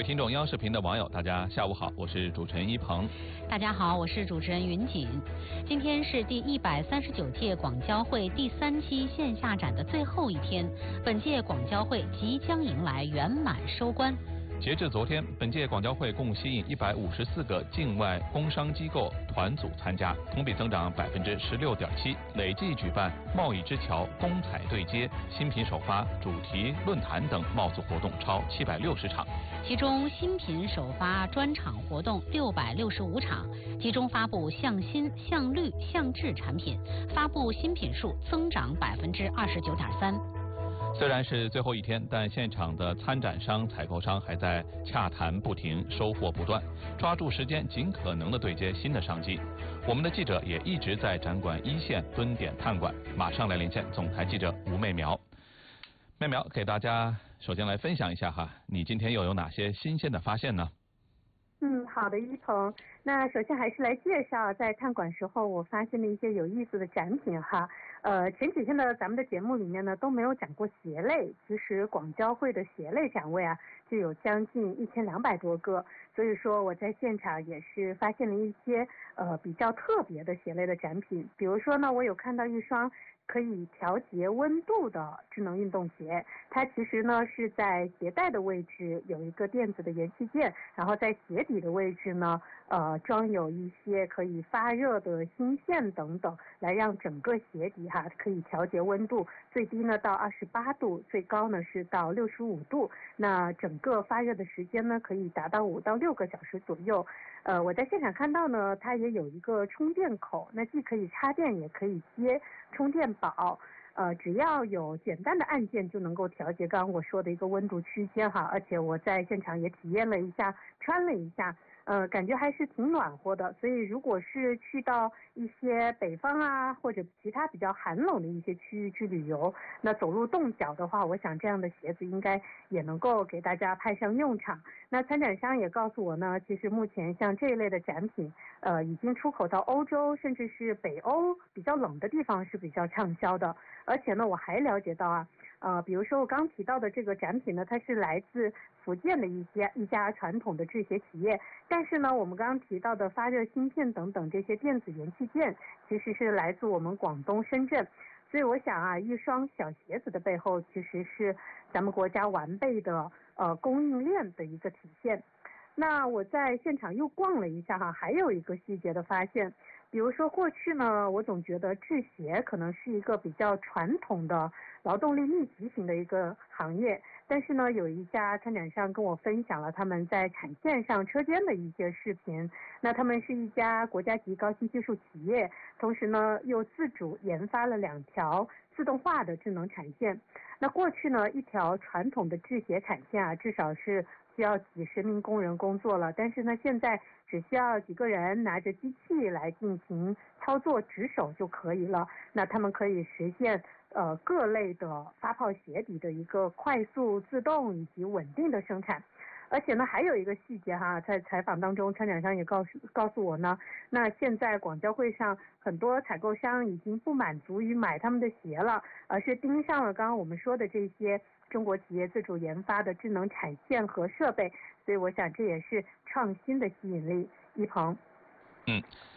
位听众，央视频的网友，大家下午好，我是主持人一鹏。 大家好，我是主持人云锦。今天是第139届广交会第3期线下展的最后一天，本届广交会即将迎来圆满收官。 截至昨天，本届广交会共吸引154个境外工商机构团组参加，同比增长16.7%，累计举办贸易之桥、公采对接、新品首发、主题论坛等贸促活动超760场。 其中新品首发专场活动665场，集中发布向新、向绿、向智产品，发布新品数增长29.3%。 虽然是最后一天，但现场的参展商、采购商还在洽谈不停，收获不断，抓住时间，尽可能的对接新的商机。我们的记者也一直在展馆一线蹲点探馆，马上来连线总台记者吴媚苗。媚苗给大家首先来分享一下哈，你今天又有哪些新鲜的发现呢？ 好的，一鹏。那首先还是来介绍在探馆时候我发现的一些有意思的展品哈。前几天的咱们的节目里面呢都没有讲过鞋类，其实广交会的鞋类展位啊就有将近1200多个，所以说我在现场也是发现了一些比较特别的鞋类的展品。比如说呢，我有看到一双可以调节温度的智能运动鞋，它其实呢是在鞋带的位置有一个电子的元器件，然后在鞋底的位置呢装有一些可以发热的芯线等等，来让整个鞋底可以调节温度，最低呢到28度，最高呢是到65度，那整个发热的时间呢可以达到5到6个小时左右。我在现场看到呢，它也有一个充电口，那既可以插电也可以接充电宝，只要有简单的按键就能够调节刚刚我说的一个温度区间哈，而且我在现场也体验了一下，穿了一下，感觉还是挺暖和的，所以如果是去到一些北方啊或者其他比较寒冷的一些区域去旅游，那走路冻脚的话，我想这样的鞋子应该也能够给大家派上用场。那参展商也告诉我呢，其实目前像这一类的展品已经出口到欧洲甚至是北欧比较冷的地方是比较畅销的。而且呢我还了解到比如说我刚提到的这个展品呢，它是来自福建的一家传统的制鞋企业，但是呢我们刚刚提到的发热芯片等等这些电子元器件其实是来自我们广东深圳。所以我想一双小鞋子的背后其实是咱们国家完备的供应链的一个体现。那我在现场又逛了一下还有一个细节的发现，比如说过去呢我总觉得制鞋可能是一个比较传统的劳动力密集型的一个行业，但是呢有一家参展商跟我分享了他们在产线上车间的一些视频。那他们是一家国家级高新技术企业，同时呢又自主研发了2条自动化的智能产线。那过去呢一条传统的制鞋产线至少是需要几十名工人工作了，但是呢现在只需要几个人拿着机器来进行操作，指手就可以了。那他们可以实现各类的发泡鞋底的一个快速、自动以及稳定的生产。而且呢还有一个细节在采访当中参展商也告诉我呢，那现在广交会上很多采购商已经不满足于买他们的鞋了，而是盯上了刚刚我们说的这些中国企业自主研发的智能产线和设备，所以我想这也是创新的吸引力。一鹏。